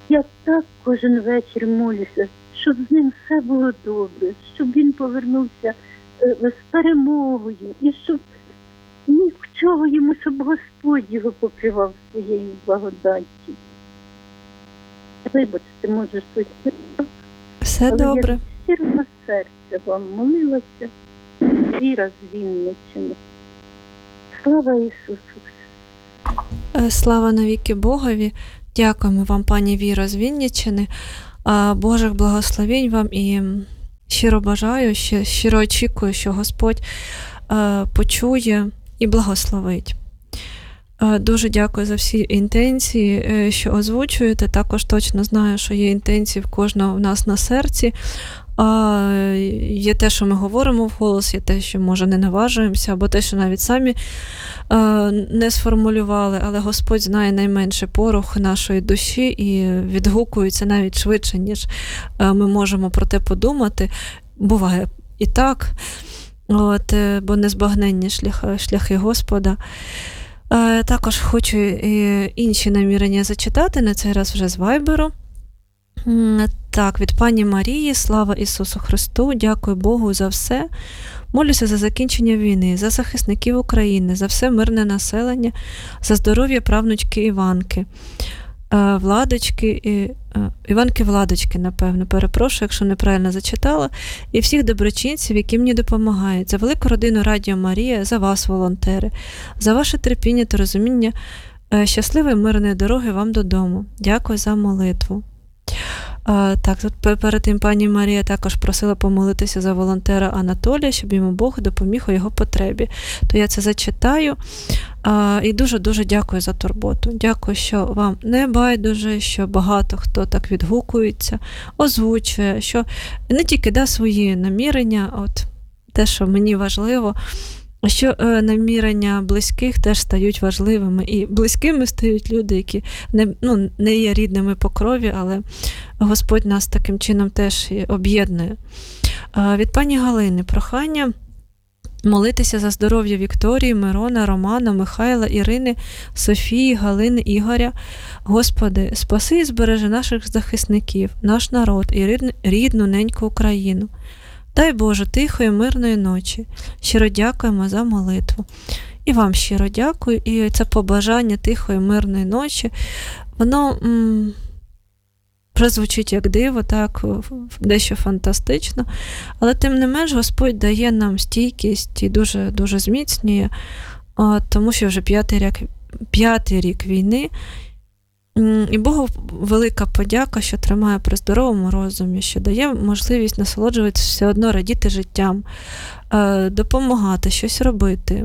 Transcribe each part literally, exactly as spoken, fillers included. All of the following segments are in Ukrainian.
Я так кожен вечір молюся, щоб з ним все було добре, щоб він повернувся е, з перемогою, і щоб нічого йому, щоб Господь його покривав своєю благодаттю. Вибачте, може щось сказати, Все але добре. я з щирого серця вам молилася, Віра з Вінниччини. Слава Ісусу! Е, Слава навіки Богові. Дякуємо вам, пані Віра з Вінниччини. А, Божих благословень вам і щиро бажаю, ще щиро очікую, що Господь е, почує і благословить. Е, Дуже дякую за всі інтенції, е, що озвучуєте. Також точно знаю, що є інтенції в кожного в нас на серці. А є те, що ми говоримо вголос, є те, що, може, не наважуємося, або те, що навіть самі е, не сформулювали, але Господь знає найменше порох нашої душі і відгукується навіть швидше, ніж е, ми можемо про те подумати. Буває і так, от, е, бо незбагненні шляхи, шляхи Господа. Е, також хочу і інші намірення зачитати, на цей раз вже з Вайберу. Так, від пані Марії, слава Ісусу Христу, дякую Богу за все. Молюся за закінчення війни, за захисників України, за все мирне населення, за здоров'я правнучки Іванки. Владочки, Іванки Владочки, напевно, перепрошую, якщо неправильно зачитала, і всіх доброчинців, які мені допомагають, за велику родину Радіо Марія, за вас, волонтери, за ваше терпіння та розуміння, щасливої мирної дороги вам додому. Дякую за молитву. А, так, тут перед тим пані Марія також просила помолитися за волонтера Анатолія, щоб йому Бог допоміг у його потребі. То я це зачитаю. А, і дуже-дуже дякую за турботу. Дякую, що вам не байдуже, що багато хто так відгукується, озвучує, що не тільки да, свої намірення, от те, що мені важливо, що е, намірення близьких теж стають важливими. І близькими стають люди, які не, ну, не є рідними по крові, але Господь нас таким чином теж об'єднує. Е, від пані Галини прохання молитися за здоров'я Вікторії, Мирона, Романа, Михайла, Ірини, Софії, Галини, Ігоря. Господи, спаси і збережи наших захисників, наш народ і рідну, рідну неньку Україну. Дай Боже, тихої, мирної ночі. Щиро дякуємо за молитву. І вам щиро дякую. І це побажання тихої, мирної ночі, воно м- прозвучить як диво, так, дещо фантастично. Але тим не менш Господь дає нам стійкість і дуже, дуже зміцнює, тому що вже п'ятий рік, п'ятий рік війни. І Богу велика подяка, що тримає при здоровому розумі, що дає можливість насолоджуватися все одно, радіти життям, допомагати, щось робити.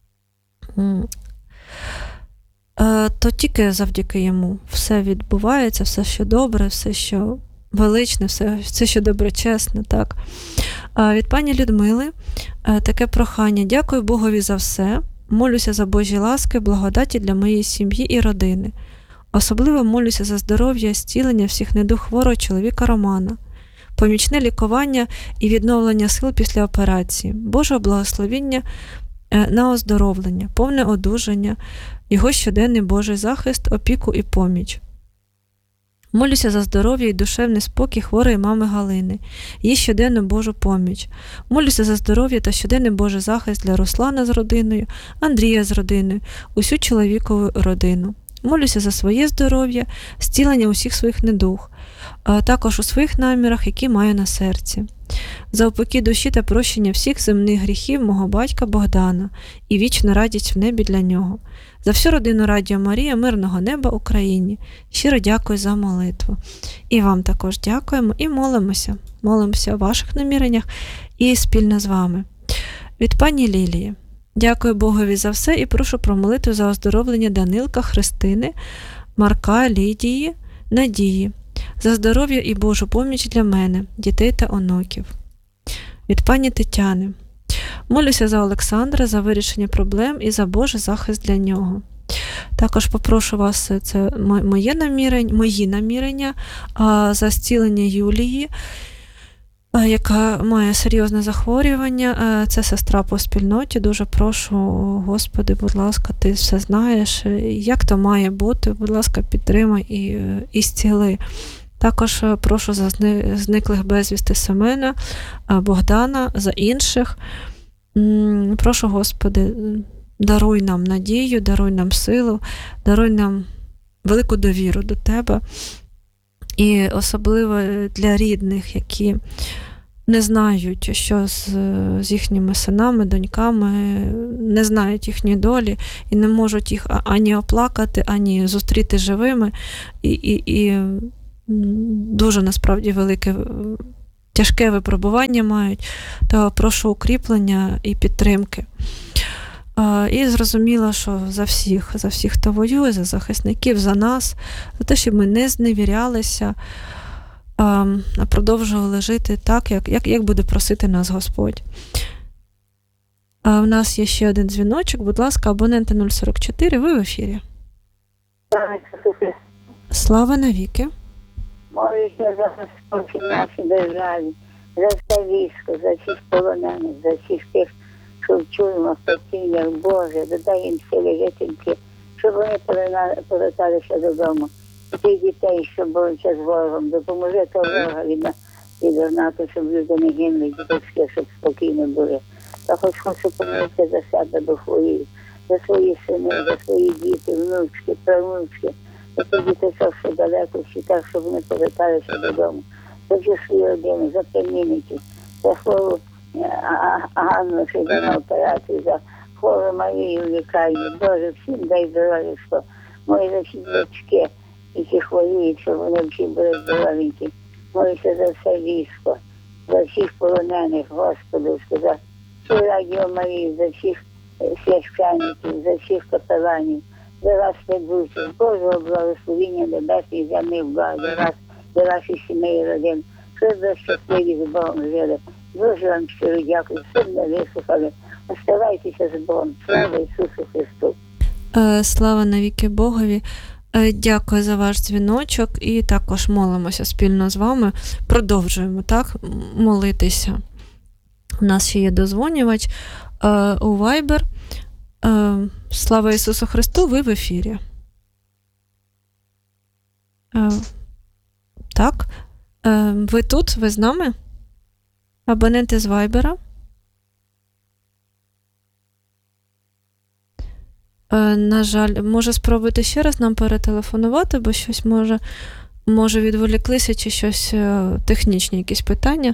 То тільки завдяки йому все відбувається, все, що добре, все, що величне, все, все що доброчесне. Так. Від пані Людмили таке прохання. Дякую Богові за все. Молюся за Божі ласки, благодаті для моєї сім'ї і родини. Особливо молюся за здоров'я, зцілення всіх недуг хворого чоловіка Романа, помічне лікування і відновлення сил після операції, Божого благословіння на оздоровлення, повне одужання, його щоденний Божий захист, опіку і поміч. Молюся за здоров'я і душевний спокій хворої мами Галини, її щоденну Божу поміч. Молюся за здоров'я та щоденний Божий захист для Руслана з родиною, Андрія з родиною, усю чоловікову родину. Молюся за своє здоров'я, зцілення усіх своїх недуг, а також у своїх намірах, які маю на серці. За упокій душі та прощення всіх земних гріхів мого батька Богдана і вічну радість в небі для нього. За всю родину Радіо Марія, мирного неба Україні. Щиро дякую за молитву. І вам також дякуємо і молимося. Молимося у ваших наміреннях і спільно з вами. Від пані Лілії. Дякую Богові за все і прошу про молитву за оздоровлення Данилка, Христини, Марка, Лідії, Надії, за здоров'я і Божу поміч для мене, дітей та онуків. Від пані Тетяни. Молюся за Олександра, за вирішення проблем і за Божий захист для нього. Також попрошу вас, це моє намірення, мої намірення, за зцілення Юлії, е, яка має серйозне захворювання. Е, Це сестра по спільноті. Дуже прошу, Господи, будь ласка, ти все знаєш, е, як то має бути. Будь ласка, підтримай і, е, і зціли. Також е, прошу за зни- зниклих безвісти Семена, е, Богдана, за інших. М, Прошу, Господи, даруй нам надію, даруй нам силу, даруй нам велику довіру до Тебе. І особливо для рідних, які не знають, що з, з їхніми синами, доньками, не знають їхньої долі і не можуть їх ані оплакати, ані зустріти живими. І, і, і м, дуже насправді велике, тяжке випробування мають, то прошу укріплення і підтримки. А, І зрозуміла, що за всіх, за всіх, хто воює, за захисників, за нас, за те, щоб ми не зневірялися, а а продовжували жити так, як, як, як буде просити нас Господь. А в нас є ще один дзвіночок. Будь ласка, абоненти нуль сорок чотири, ви в ефірі. Слава навіки. Молюся за Господь в нашій державі, за все військо, за всіх полонених, за всіх тих, що в тюрмах, постійнях, Боже, додай їм сили витримки, щоб вони повина- поверталися додому. І тих дітей, що борються з ворогом, допоможи того ворога від, на- відогнати, щоб люди не гинули, діточки, щоб спокійно були. Я хоч хочу помолитися за себе, бо хворію, за свої сини, за свої діти, внучки, правнучки, за тих діточок, що далеко, всі так, щоб вони поверталися додому. За всі свої родини, за племінників, за хвору е, А- А- Ганну, що йде на операцію, за хвору Марію в лікарні. Боже, всім дай здоров'я, що мої за всі дочки, які хворіють, щоб вони всі були здоровенькі. Молюся за все військо, за всіх полонених, Господу, за всю Радіо Марію, за всіх е, священників, за всіх капеланів, за вас ведучих, Божого благословіння небесних земних благ, за вас, за ваші сімей і родин, щоб ви щасливі з Богом жили. Дуже вам щиро дякую, сильно вислухали. Оставайтеся з Богом. Слава Ісусу Христу. Е, Слава навіки Богові. Е, Дякую за ваш дзвіночок і також молимося спільно з вами. Продовжуємо так м- молитися. У нас ще є дозвонювач е, у Viber. Е, Слава Ісусу Христу, ви в ефірі. Е, Так. Е, Ви тут? Ви з нами? Абоненти з Вайбера. Е, на жаль, може спробуйте ще раз нам перетелефонувати, бо щось може, може відволіклися чи щось е, технічні якісь питання.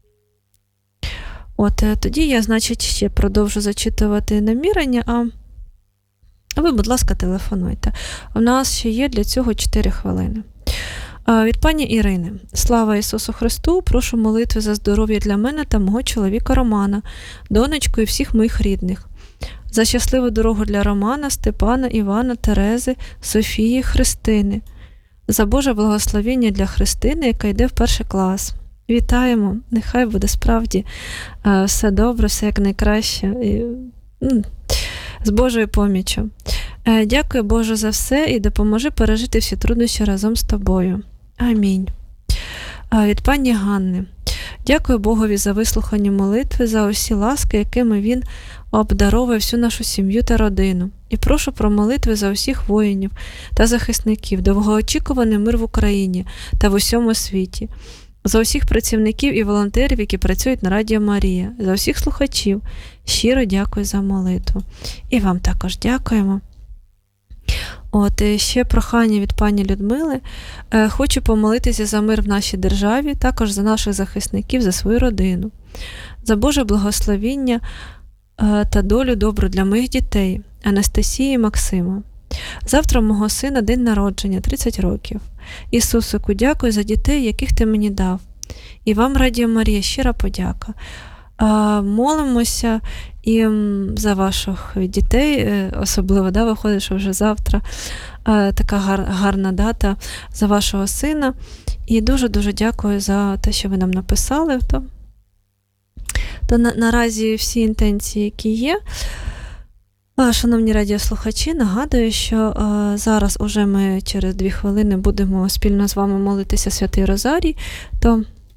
От, е, тоді я, значить, ще продовжу зачитувати намірення, а а ви, будь ласка, телефонуйте. У нас ще є для цього чотири хвилини. Е, Від пані Ірини. Слава Ісусу Христу, прошу молитви за здоров'я для мене та мого чоловіка Романа, донечку і всіх моїх рідних. За щасливу дорогу для Романа, Степана, Івана, Терези, Софії, Христини. За Боже благословіння для Христини, яка йде в перший клас. Вітаємо, нехай буде справді е, все добре, все як найкраще. І, м, з Божою поміччю. Е, Дякую, Боже, за все і допоможи пережити всі труднощі разом з тобою. Амінь. Е, Від пані Ганни. Дякую Богові за вислухані молитви, за усі ласки, якими Він обдаровує всю нашу сім'ю та родину. І прошу про молитви за усіх воїнів та захисників, довгоочікуваний мир в Україні та в усьому світі, за усіх працівників і волонтерів, які працюють на Радіо Марія, за усіх слухачів. Щиро дякую за молитву. І вам також дякуємо. От, і ще прохання від пані Людмили. Е, Хочу помолитися за мир в нашій державі, також за наших захисників, за свою родину, за Боже благословіння е, та долю добру для моїх дітей, Анастасії і Максима. Завтра у мого сина день народження, тридцять років. Ісусику, дякую за дітей, яких ти мені дав. І вам, Радіо Марія, щира подяка. Е, Молимося і м, за ваших дітей, е, особливо, да, виходить, що вже завтра е, така гар, гарна дата за вашого сина. І дуже-дуже дякую за те, що ви нам написали. То, то на, наразі всі інтенції, які є. Е, Шановні радіослухачі, нагадую, що е, зараз уже ми через дві хвилини будемо спільно з вами молитися Святий Розарій. То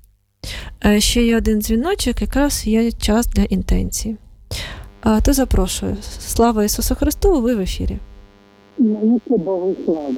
Е, Ще є один дзвіночок, якраз є час для інтенції. Е, То запрошую. Слава Ісусу Христу, ви в ефірі. Навіки Богу слава.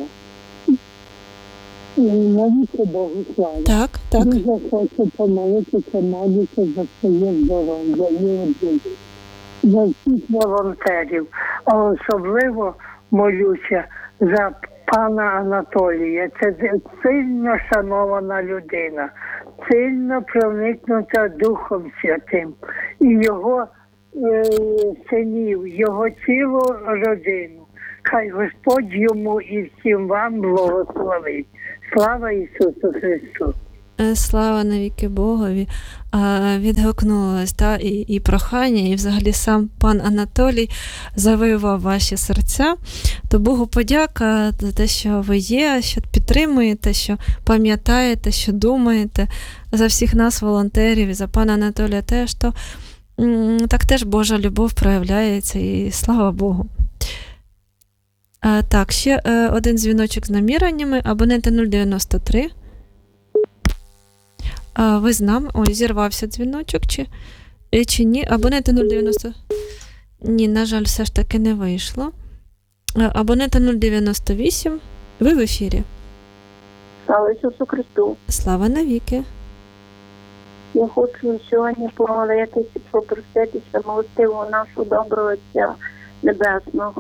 Навіки Богу слава. Так, так. Дуже хочу помолитися, молитися за своє здоров'я і один. За всіх волонтерів. А особливо молюся за пана Анатолія. Це сильно шанована людина, сильно проникнута Духом Святим. І його е, синів, його цілу родину. Хай Господь йому і всім вам благословить. Слава Ісусу Христу! Е, Слава навіки Богові. Е, Відгукнулось та, і, і прохання, і взагалі сам пан Анатолій завоював ваші серця. То Богу подяка за те, що ви є, що підтримуєте, що пам'ятаєте, що думаєте за всіх нас, волонтерів, і за пана Анатолія теж, то м, так теж Божа любов проявляється, і слава Богу. Е, Так, ще е, один дзвіночок з наміреннями. Абоненти нуль дев'яносто три. А, ви з нами? Ой, зірвався дзвіночок, чи, е, чи ні? Абоненти нуль дев'яносто. Ні, на жаль, все ж таки не вийшло. Е, Абоненти нуль дев'яносто вісім. Ви в ефірі. Слава Ісусу Христу! Слава навіки. Я хочу сьогодні помолитися, попроситися милостивого нашого доброго Отця Небесного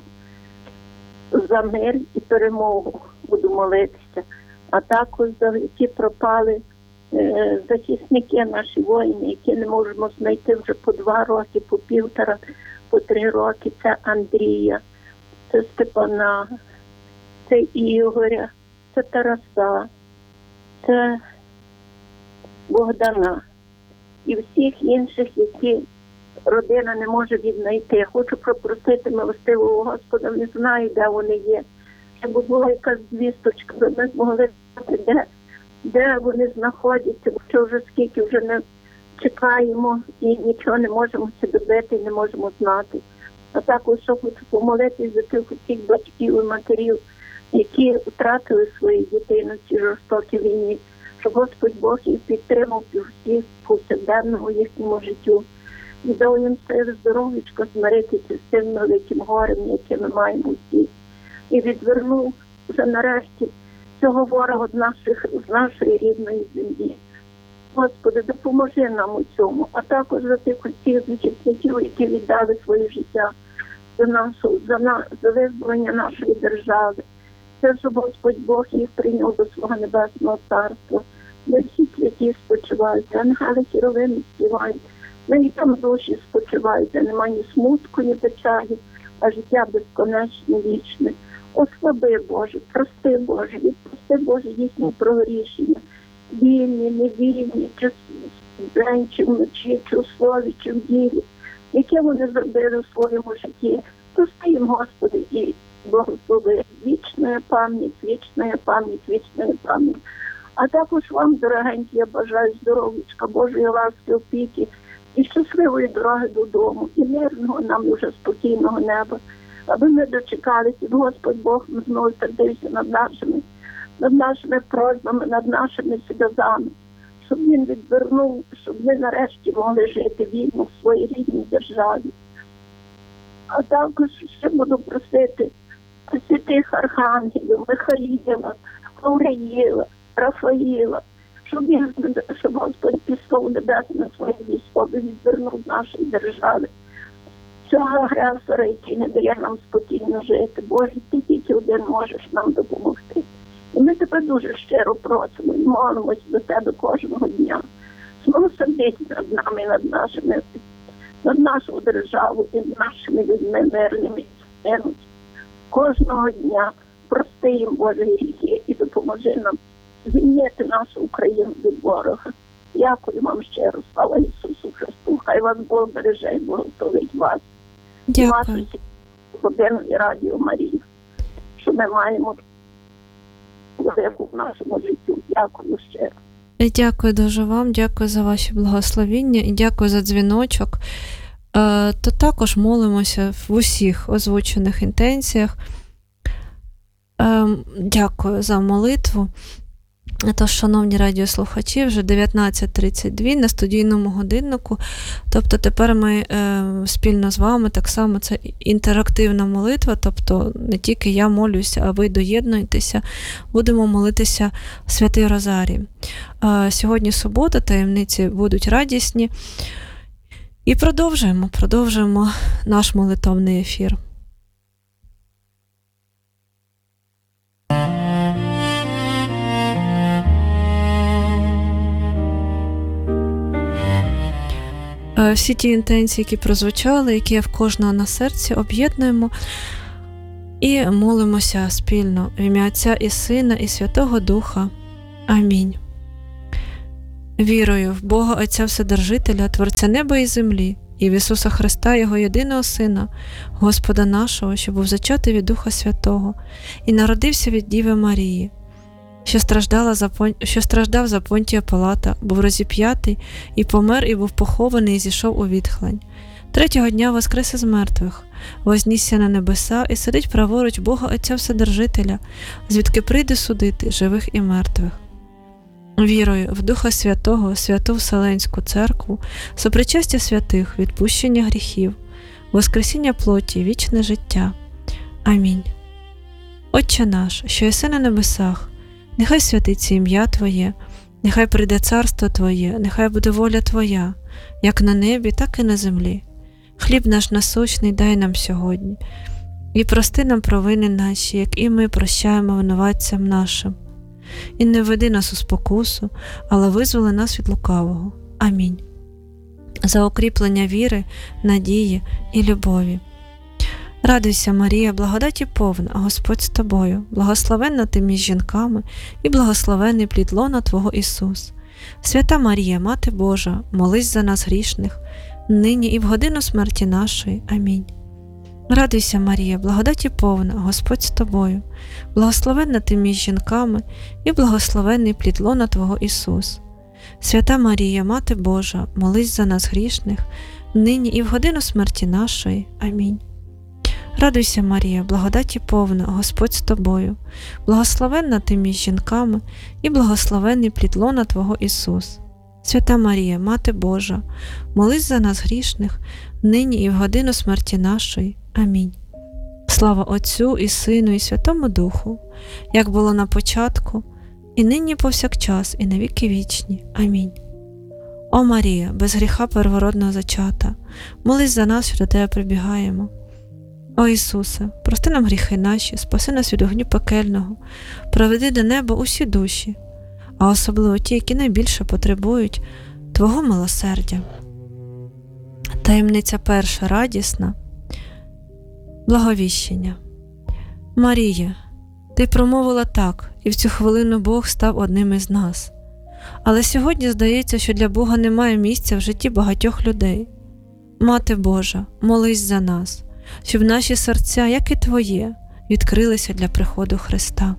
за мир і перемогу буду молитися, а також за ті пропали е, захисники, наші воїни, які не можемо знайти вже по два роки, по півтора, по три роки. Це Андрія, це Степана, це Ігоря, це Тараса, це Богдана і всіх інших, які родина не може віднайти. Хочу попросити милостивого Господа, не знаю, де вони є. Щоб була якась звісточка, щоб ми змогли знати, де, де вони знаходяться, бо що вже скільки вже не чекаємо і нічого не можемо себе добити, не можемо знати. А також що хочу помолитись за тих усіх батьків і матерів, які втратили своїх дітей на цій жорстокій війні, щоб Господь Бог їх підтримав у всіх повсякденному їхньому життю. І дав їм сили здоров'ячко змиритися з тим великим горем, яке ми маємо всі. І відвернув вже нарешті цього ворога з, наших, з нашої рідної землі. Господи, допоможи нам у цьому, а також за тих усіх захисників, які віддали своє життя за нашу, за, на, за визволення нашої держави. Це, щоб Господь Бог їх прийняв до свого небесного царства, де всі святі спочивають, ангели херовими співають, мені там душі спочивають, де немає ні смутку, ні печалі, а життя безконечне, вічне. Ослаби, Боже, прости, Боже, відпусти, Боже, їхні прогрішення, вільні, невільні, чи вдень, чи вночі, чи в слові, чи в ділі, яке вони зробили в своєму житті. Прости їм, Господи, і благослови. Вічна пам'ять, вічна пам'ять, вічна пам'ять. А також вам, дорогенькі, я бажаю здоров'ячка, Божої ласки, опіки і щасливої дороги додому, і мирного нам уже спокійного неба, аби ми дочекалися, і Господь Бог знову сердився над нашими, над нашими просьбами, над нашими сльозами, щоб він відвернув, щоб ми нарешті могли жити вільно в своїй рідній державі. А також ще буду просити святих архангелів, Михаїла, Гавриїла, Рафаїла, щоб, він, щоб Господь пішов небесне своє військо, відвернув з нашої держави цього агресора, який не дає нам спокійно жити. Боже, ти тільки один можеш нам допомогти. І ми тебе дуже щиро просимо і молимось до тебе кожного дня. Змилосердись над нами, над нашими, над нашою державою і нашими людьми мирними і спинуть. Кожного дня прости їм, Боже, гріхи і допоможи нам звільнити нашу Україну від ворога. Дякую вам щиро, слава Ісусу Христу. Хай вас Бог береже і благословить вас. І вашу Дякую. годину і радіо Марії, що ми маємо велику в нашому житті. Дякую щиро. І Дякую дуже вам, дякую за ваші благословіння і дякую за дзвіночок. Е, То також молимося в усіх озвучених інтенціях. Е, Дякую за молитву. Тож, шановні радіослухачі, вже дев'ятнадцять тридцять два на студійному годиннику. Тобто тепер ми е, спільно з вами, так само це інтерактивна молитва, тобто не тільки я молюся, а ви доєднуєтеся, будемо молитися Святий Розарій. Е, сьогодні субота, таємниці будуть радісні. І продовжуємо, продовжуємо наш молитовний ефір. Всі ті інтенції, які прозвучали, які є в кожного на серці, об'єднуємо і молимося спільно в ім'я Отця і Сина, і Святого Духа. Амінь. Вірую в Бога Отця Вседержителя, Творця неба і землі, і в Ісуса Христа, Його єдиного Сина, Господа нашого, що був зачатий від Духа Святого, і народився від Діви Марії, що страждала за Пон... що страждав за Понтія Пилата, був розіп'ятий, і помер, і був похований, і зійшов у відхлань. Третього дня воскрес із мертвих, вознісся на небеса і сидить праворуч Бога Отця Вседержителя, звідки прийде судити живих і мертвих. Вірую в Духа Святого, Святу Вселенську Церкву, сопричастя святих, відпущення гріхів, воскресіння плоті, вічне життя. Амінь. Отче наш, що єси на небесах, нехай святиться ім'я Твоє, нехай прийде царство Твоє, нехай буде воля Твоя, як на небі, так і на землі. Хліб наш насущний дай нам сьогодні, і прости нам провини наші, як і ми прощаємо винуватцям нашим. І не введи нас у спокусу, але визволи нас від лукавого. Амінь. За укріплення віри, надії і любові. Радуйся, Марія, благодаті повна, Господь з тобою, благословенна ти між жінками, і благословенний плід лона Твого Ісус. Свята Марія, Мати Божа, молись за нас грішних, нині і в годину смерті нашої. Амінь. Радуйся, Марія, благодаті повна, Господь з тобою, благословенна ти між жінками, і благословенний плід лона Твого Ісус. Свята Марія, Мати Божа, молись за нас грішних, нині і в годину смерті нашої. Амінь. Радуйся, Марія, благодаті повна, Господь з тобою, благословенна ти між жінками, і благословенний плід лона Твого Ісус. Свята Марія, Мати Божа, молись за нас грішних, нині і в годину смерті нашої. Амінь. Слава Отцю і Сину, і Святому Духу, як було на початку, і нині повсякчас, і на віки вічні. Амінь. О Марія, без гріха первородного зачата, молись за нас, що до Тебе прибігаємо. О Ісусе, прости нам гріхи наші, спаси нас від огню пекельного, проведи до неба усі душі, а особливо ті, які найбільше потребують Твого милосердя. Таємниця перша радісна. Благовіщення. Марія, Ти промовила так, і в цю хвилину Бог став одним із нас. Але сьогодні здається, що для Бога немає місця в житті багатьох людей. Мати Божа, молись за нас, щоб наші серця, як і Твоє, відкрилися для приходу Христа.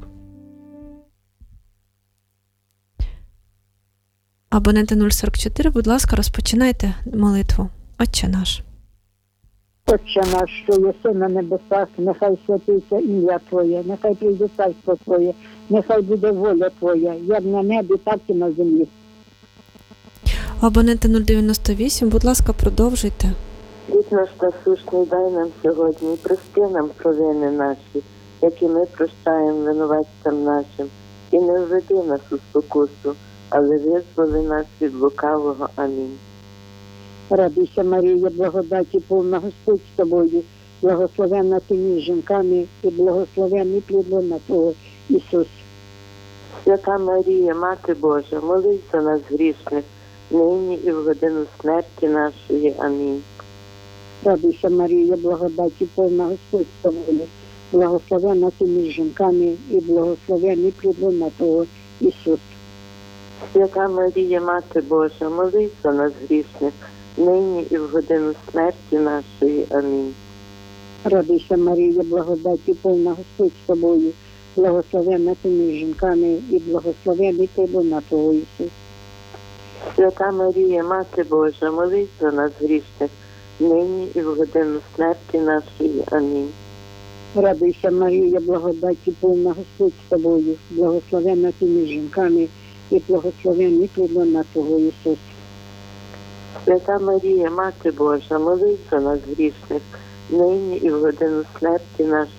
Абоненти нуль сорок чотири, будь ласка, розпочинайте молитву. Отче наш. Отче наш, що єси на небесах, нехай святиться ім'я Твоє, нехай прийде царство Твоє, нехай буде воля Твоя, як на небі, так і на землі. Абоненти нуль дев'яносто вісім, будь ласка, продовжуйте. Хліб наш насущний дай нам сьогодні, і прости нам провини наші, як і ми прощаємо винуватцям нашим, і не введи нас у спокусу, але визволи нас від лукавого. Амінь. Радуйся, Марія, благодаті повна, Господь з тобою, благословенна ти між жінками, і благословенний плід лона Твого Ісус. Свята Марія, Мати Божа, молись за нас грішних, нині і в годину смерті нашої. Амінь. Радуйся, Марія, благодаті повна, Господь з тобою, благословенна ти між жінками, і благословенний плід лона Твого Ісус. Свята Марія, Мати Божа, молись за нас грішних, нині і в годину смерті нашої. Амінь. Радуйся, Марія, благодаті повна, Господь з тобою, благословенна ти між жінками, і благословенний плід лона Твого Ісус. Свята Марія, Мати Божа, молись за нас грішних, нині і в годину смерті нашої. Амінь. Радуйся, Марія, благодаті повна, Господь з тобою, благословенна ти між жінками, і благословенний плод Твого Ісус. Свята Марія, Мати Божа, молись за нас грішних, нині і в годину смерті нашої.